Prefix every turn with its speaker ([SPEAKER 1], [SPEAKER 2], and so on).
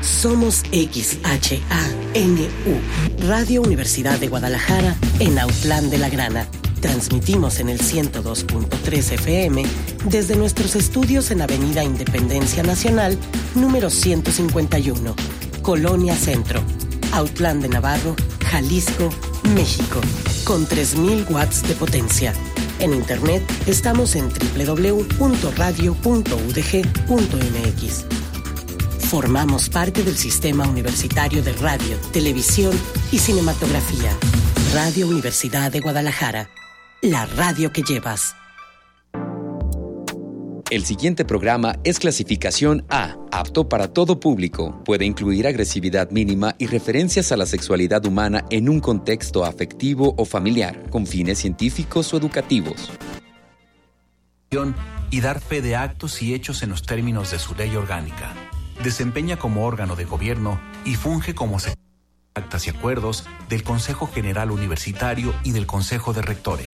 [SPEAKER 1] Somos XHANU, Radio Universidad de Guadalajara, en Autlán de la Grana. Transmitimos en el 102.3 FM desde nuestros estudios en Avenida Independencia Nacional, número 151, Colonia Centro, Autlán de Navarro, Jalisco, México, con 3,000 watts de potencia. En internet estamos en www.radio.udg.mx. Formamos parte del Sistema Universitario de Radio, Televisión y Cinematografía. Radio Universidad de Guadalajara. La radio que llevas.
[SPEAKER 2] El siguiente programa es clasificación A, apto para todo público. Puede incluir agresividad mínima y referencias a la sexualidad humana en un contexto afectivo o familiar, con fines científicos o educativos.
[SPEAKER 3] Y dar fe de actos y hechos en los términos de su ley orgánica. Desempeña como órgano de gobierno y funge como secretario de actas y acuerdos del Consejo General Universitario y del Consejo de Rectores.